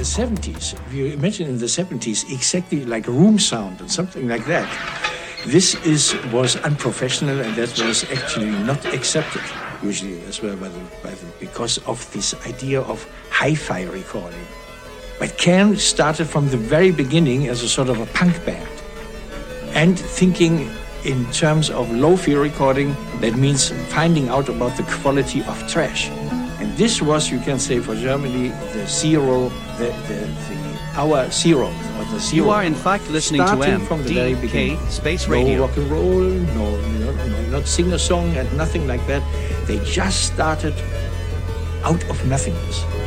70s, if you imagine in the 70s, exactly like room sound and something like that, this was unprofessional, and that was actually not accepted usually as well because of this idea of hi-fi recording. But Can started from the very beginning as a sort of a punk band and thinking in terms of lo-fi recording. That means finding out about the quality of trash. And this was, you can say, for Germany, the zero, our zero, or the zero. You are in fact listening to MDK Space Radio. No rock and roll, no, not singer-song and nothing like that. They just started out of nothingness.